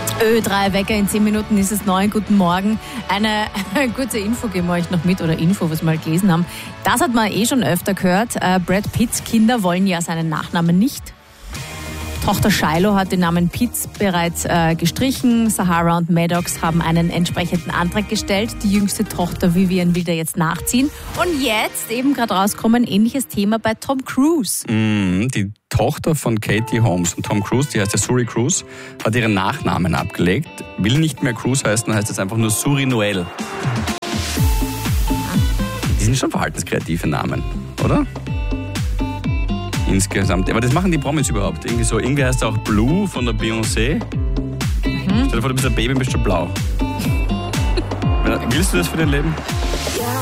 Ö3 Wecker, in 10 Minuten ist es 9. Guten Morgen. Eine kurze Info geben wir euch noch mit, oder Info, was wir mal gelesen haben. Das hat man schon öfter gehört. Brad Pitts Kinder wollen ja seinen Nachnamen nicht. Tochter Shiloh hat den Namen Pitts bereits gestrichen. Sahara und Maddox haben einen entsprechenden Antrag gestellt. Die jüngste Tochter Vivian will da jetzt nachziehen. Und jetzt, eben gerade rauskommen, ähnliches Thema bei Tom Cruise. Die Tochter von Katie Holmes und Tom Cruise, die heißt ja Suri Cruise, hat ihren Nachnamen abgelegt. Will nicht mehr Cruise heißen, heißt jetzt einfach nur Suri Noel. Die sind schon verhaltenskreative Namen, oder? Insgesamt. Aber das machen die Promis überhaupt. Irgendwie heißt es auch Blue von der Beyoncé. Stell dir vor, du bist ein Baby und bist schon blau. Willst du das für dein Leben?